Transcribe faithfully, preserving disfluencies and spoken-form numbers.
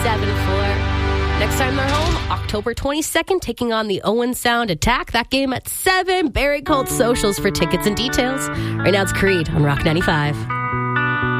seven four. Next time they're home, October twenty-second, taking on the Owen Sound Attack. That game at seven. Barrie Colt socials for tickets and details. Right now it's Creed on Rock ninety-five.